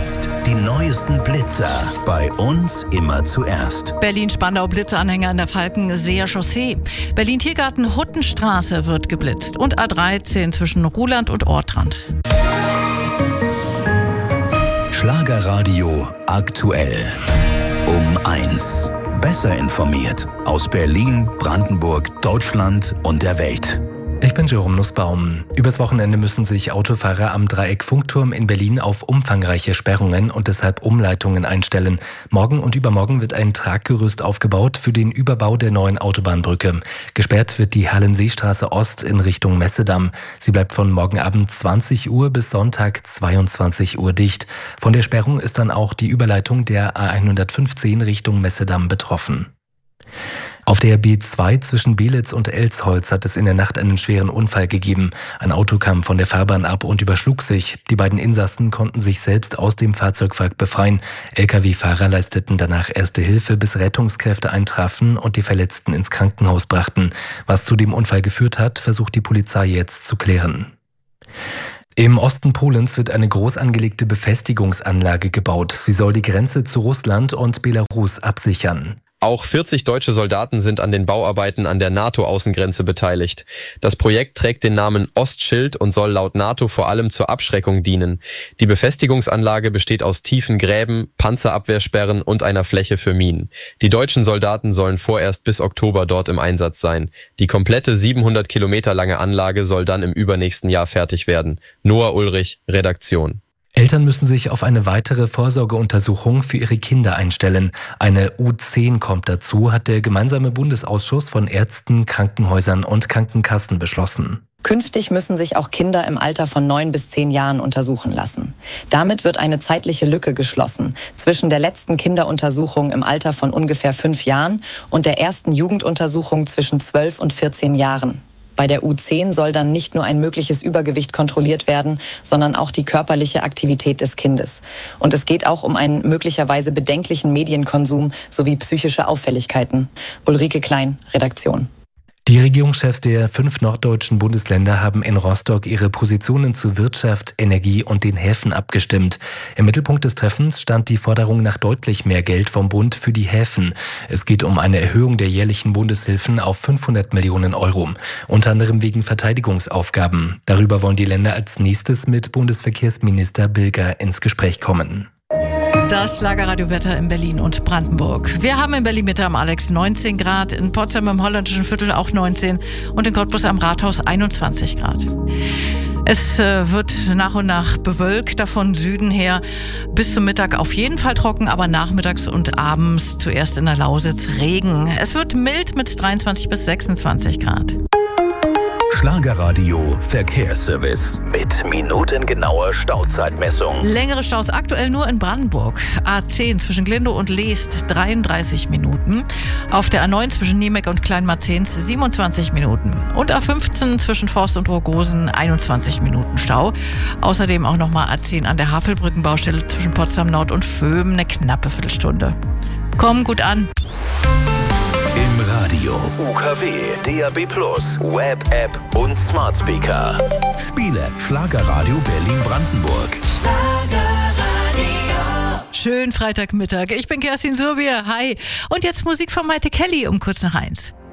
Jetzt die neuesten Blitzer. Bei uns immer zuerst. Berlin-Spandau Blitzanhänger an der Falkenseer Chaussee. Berlin-Tiergarten Huttenstraße wird geblitzt. Und A13 zwischen Ruhland und Ortrand. Schlagerradio aktuell. Um 1. Besser informiert. Aus Berlin, Brandenburg, Deutschland und der Welt. Ich bin Jerome Nussbaum. Übers Wochenende müssen sich Autofahrer am Dreieck Funkturm in Berlin auf umfangreiche Sperrungen und deshalb Umleitungen einstellen. Morgen und übermorgen wird ein Traggerüst aufgebaut für den Überbau der neuen Autobahnbrücke. Gesperrt wird die Hallenseestraße Ost in Richtung Messedamm. Sie bleibt von morgen Abend 20 Uhr bis Sonntag 22 Uhr dicht. Von der Sperrung ist dann auch die Überleitung der A115 Richtung Messedamm betroffen. Auf der B2 zwischen Belitz und Elsholz hat es in der Nacht einen schweren Unfall gegeben. Ein Auto kam von der Fahrbahn ab und überschlug sich. Die beiden Insassen konnten sich selbst aus dem Fahrzeugwrack befreien. Lkw-Fahrer leisteten danach erste Hilfe, bis Rettungskräfte eintrafen und die Verletzten ins Krankenhaus brachten. Was zu dem Unfall geführt hat, versucht die Polizei jetzt zu klären. Im Osten Polens wird eine groß angelegte Befestigungsanlage gebaut. Sie soll die Grenze zu Russland und Belarus absichern. Auch 40 deutsche Soldaten sind an den Bauarbeiten an der NATO-Außengrenze beteiligt. Das Projekt trägt den Namen Ostschild und soll laut NATO vor allem zur Abschreckung dienen. Die Befestigungsanlage besteht aus tiefen Gräben, Panzerabwehrsperren und einer Fläche für Minen. Die deutschen Soldaten sollen vorerst bis Oktober dort im Einsatz sein. Die komplette 700 Kilometer lange Anlage soll dann im übernächsten Jahr fertig werden. Noah Ulrich, Redaktion. Eltern müssen sich auf eine weitere Vorsorgeuntersuchung für ihre Kinder einstellen. Eine U10 kommt dazu, hat der gemeinsame Bundesausschuss von Ärzten, Krankenhäusern und Krankenkassen beschlossen. Künftig müssen sich auch Kinder im Alter von 9 bis 10 Jahren untersuchen lassen. Damit wird eine zeitliche Lücke geschlossen zwischen der letzten Kinderuntersuchung im Alter von ungefähr 5 Jahren und der ersten Jugenduntersuchung zwischen 12 und 14 Jahren. Bei der U10 soll dann nicht nur ein mögliches Übergewicht kontrolliert werden, sondern auch die körperliche Aktivität des Kindes. Und es geht auch um einen möglicherweise bedenklichen Medienkonsum sowie psychische Auffälligkeiten. Ulrike Klein, Redaktion. Die Regierungschefs der 5 norddeutschen Bundesländer haben in Rostock ihre Positionen zu Wirtschaft, Energie und den Häfen abgestimmt. Im Mittelpunkt des Treffens stand die Forderung nach deutlich mehr Geld vom Bund für die Häfen. Es geht um eine Erhöhung der jährlichen Bundeshilfen auf 500 Millionen Euro, unter anderem wegen Verteidigungsaufgaben. Darüber wollen die Länder als nächstes mit Bundesverkehrsminister Bilger ins Gespräch kommen. Das Schlagerradiowetter in Berlin und Brandenburg. Wir haben in Berlin-Mitte am Alex 19 Grad, in Potsdam im Holländischen Viertel auch 19 und in Cottbus am Rathaus 21 Grad. Es wird nach und nach bewölkt, davon Süden her bis zum Mittag auf jeden Fall trocken, aber nachmittags und abends zuerst in der Lausitz Regen. Es wird mild mit 23 bis 26 Grad. Schlagerradio Verkehrsservice mit minutengenauer Stauzeitmessung. Längere Staus aktuell nur in Brandenburg. A10 zwischen Glindow und Leest 33 Minuten. Auf der A9 zwischen Niemek und Kleinmarzens 27 Minuten. Und A15 zwischen Forst und Rogosen 21 Minuten Stau. Außerdem auch nochmal A10 an der Havelbrückenbaustelle zwischen Potsdam Nord und Vöben eine knappe Viertelstunde. Komm gut an. Im Radio, UKW, DAB+, Web-App und Smart Speaker. Spiele Schlagerradio Berlin-Brandenburg. Schlagerradio. Schönen Freitagmittag. Ich bin Kerstin Surbier. Hi. Und jetzt Musik von Maite Kelly um kurz nach 1.